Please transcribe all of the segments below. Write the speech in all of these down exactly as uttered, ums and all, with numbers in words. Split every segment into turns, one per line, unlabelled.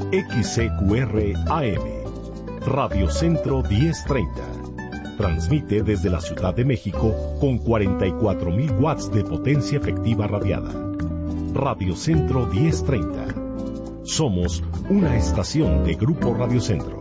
X C Q R A M, Radio Centro diez treinta. Transmite desde la Ciudad de México con cuarenta y cuatro mil watts de potencia efectiva radiada. Radio Centro diez treinta. Somos una estación de Grupo Radio Centro.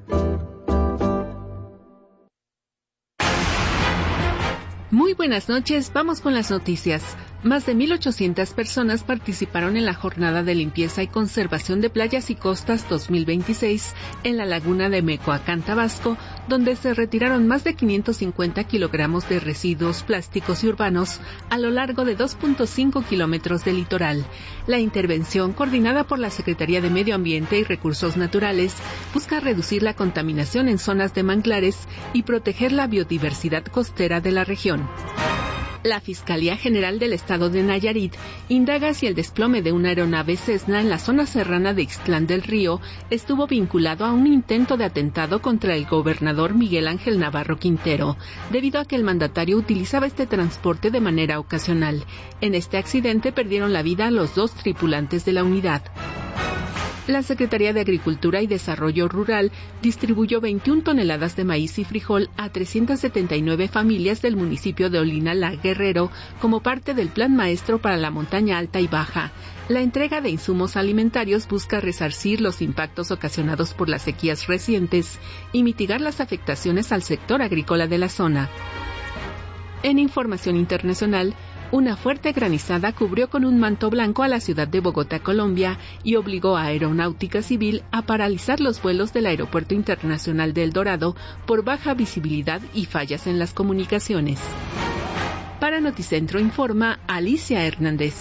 Muy buenas noches, vamos con las noticias. Más de mil ochocientas personas participaron en la Jornada de Limpieza y Conservación de Playas y Costas dos mil veintiséis en la laguna de Mecoacán, Tabasco, donde se retiraron más de quinientos cincuenta kilogramos de residuos plásticos y urbanos a lo largo de dos punto cinco kilómetros de litoral. La intervención, coordinada por la Secretaría de Medio Ambiente y Recursos Naturales, busca reducir la contaminación en zonas de manglares y proteger la biodiversidad costera de la región. La Fiscalía General del Estado de Nayarit indaga si el desplome de una aeronave Cessna en la zona serrana de Ixtlán del Río estuvo vinculado a un intento de atentado contra el gobernador Miguel Ángel Navarro Quintero, debido a que el mandatario utilizaba este transporte de manera ocasional. En este accidente perdieron la vida los dos tripulantes de la unidad. La Secretaría de Agricultura y Desarrollo Rural distribuyó veintiuna toneladas de maíz y frijol a trescientas setenta y nueve familias del municipio de Olinalá, Guerrero, como parte del Plan Maestro para la Montaña Alta y Baja. La entrega de insumos alimentarios busca resarcir los impactos ocasionados por las sequías recientes y mitigar las afectaciones al sector agrícola de la zona. En información internacional, una fuerte granizada cubrió con un manto blanco a la ciudad de Bogotá, Colombia, y obligó a Aeronáutica Civil a paralizar los vuelos del Aeropuerto Internacional de El Dorado por baja visibilidad y fallas en las comunicaciones. Para Noticentro informa Alicia Hernández.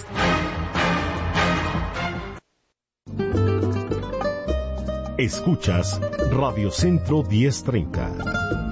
Escuchas Radio Centro diez treinta.